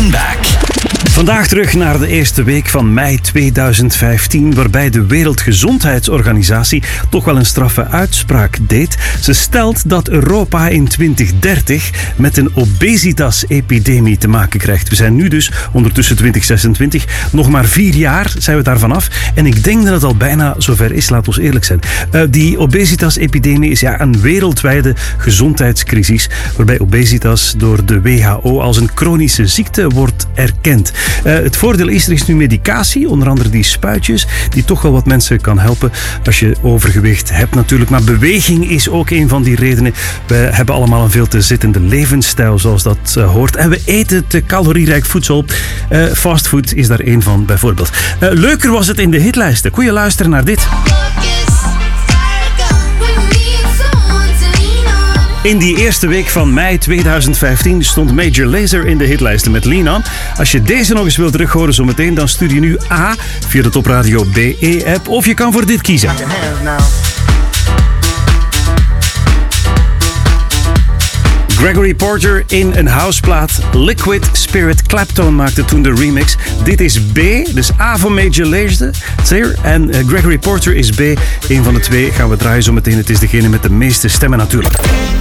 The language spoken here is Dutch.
Spinback. Vandaag terug naar de eerste week van mei 2015, waarbij de Wereldgezondheidsorganisatie toch wel een straffe uitspraak deed. Ze stelt dat Europa in 2030 met een obesitas-epidemie te maken krijgt. We zijn nu dus ondertussen 2026, nog maar 4 jaar zijn we daarvan af. En ik denk dat het al bijna zover is, laat ons eerlijk zijn. Die obesitas-epidemie is een wereldwijde gezondheidscrisis, waarbij obesitas door de WHO als een chronische ziekte wordt erkend. Het voordeel is, er is nu medicatie, onder andere die spuitjes, die toch wel wat mensen kan helpen als je overgewicht hebt natuurlijk. Maar beweging is ook een van die redenen. We hebben allemaal een veel te zittende levensstijl, zoals dat hoort. En we eten te calorierijk voedsel. Fastfood is daar één van, bijvoorbeeld. Leuker was het in de hitlijsten. Kun je luisteren naar dit? In die eerste week van mei 2015 stond Major Lazer in de hitlijsten met Lean On. Als je deze nog eens wilt terughoren zometeen, dan stuur je nu A via de Top Radio BE-app of je kan voor dit kiezen. Gregory Porter in een houseplaat. Liquid Spirit. Clapton maakte toen de remix. Dit is B, dus A van Major Lazer. En Gregory Porter is B. Een van de twee gaan we draaien zometeen. Het is degene met de meeste stemmen natuurlijk.